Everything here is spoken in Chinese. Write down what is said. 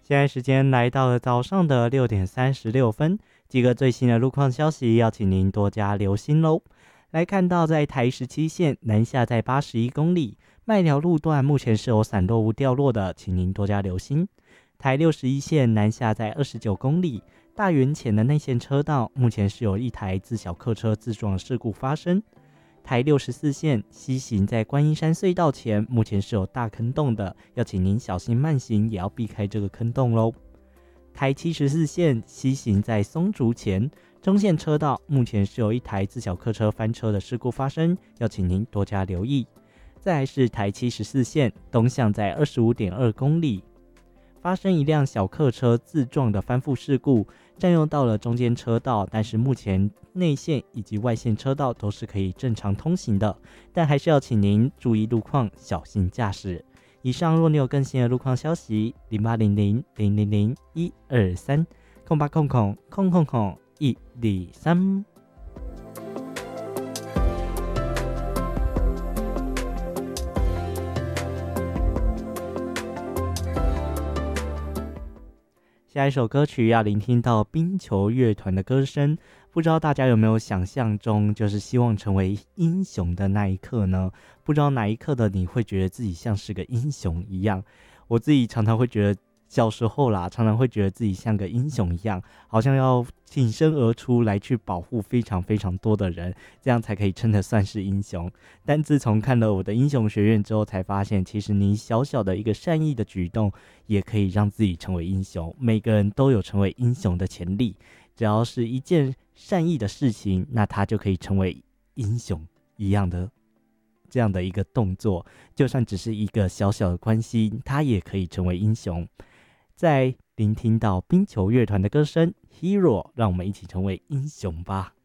现在时间来到了早上的6点36分，几个最新的路况消息要请您多加留心喽。来看到在台17线南下在81公里，麦寮路段目前是有散落物掉落的，请您多加留心。台61线南下在29公里，大园前的内线车道目前是有一台自小客车自撞事故发生。台64线西行在观音山隧道前，目前是有大坑洞的，要请您小心慢行，也要避开这个坑洞咯。台74线西行在松竹前，中线车道目前是有一台自小客车翻车的事故发生，要请您多加留意。再来是台74线东向在25.2公里，发生一辆小客车自撞的翻覆事故，占用到了中间车道，但是目前内线以及外线车道都是可以正常通行的，但还是要请您注意路况，小心驾驶。以上若你有更新的路况消息，08000001230800000123。下一首歌曲要聆听到冰球乐团的歌声，不知道大家有没有想象中就是希望成为英雄的那一刻呢？不知道哪一刻的你会觉得自己像是个英雄一样？我自己常常会觉得小时候啦，常常会觉得自己像个英雄一样，好像要挺身而出来去保护非常非常多的人，这样才可以称得算是英雄。但自从看了我的英雄学院之后，才发现其实你小小的一个善意的举动也可以让自己成为英雄。每个人都有成为英雄的潜力，只要是一件善意的事情，那他就可以成为英雄一样的这样的一个动作，就算只是一个小小的关心，他也可以成为英雄。在聆听到冰球乐团的歌声 Hero， 让我们一起成为英雄吧。